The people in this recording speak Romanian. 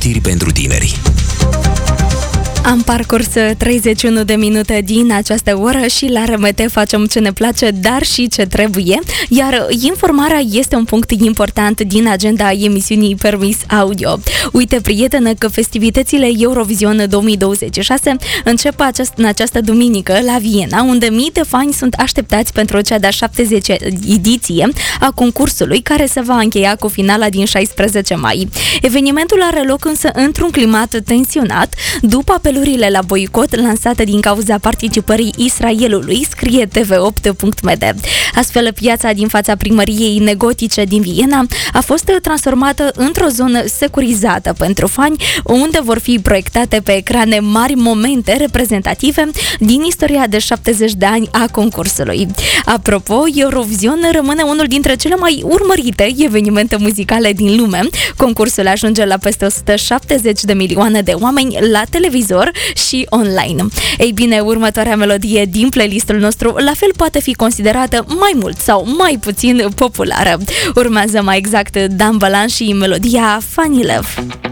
știri pentru tineri. Am parcurs 31 de minute din această oră și la RMT facem ce ne place, dar și ce trebuie, iar informarea este un punct important din agenda emisiunii Permis Audio. Uite, prietenă, că festivitățile Eurovision 2026 încep în această duminică la Viena, unde mii de fani sunt așteptați pentru cea de-a 70-a ediție a concursului, care se va încheia cu finala din 16 mai. Evenimentul are loc însă într-un climat tensionat, după apelurile la boicot lansate din cauza participării Israelului, scrie TV8.md. Astfel, piața din fața primăriei negotice din Viena a fost transformată într-o zonă securizată pentru fani, unde vor fi proiectate pe ecrane mari momente reprezentative din istoria de 70 de ani a concursului. Apropo, Eurovision rămâne unul dintre cele mai urmărite evenimente muzicale din lume. Concursul ajunge la peste 170 de milioane de oameni la televizor și online. Ei bine, următoarea melodie din playlistul nostru la fel poate fi considerată mai mult sau mai puțin populară. Urmează mai exact Dan Balan și melodia Funny Love.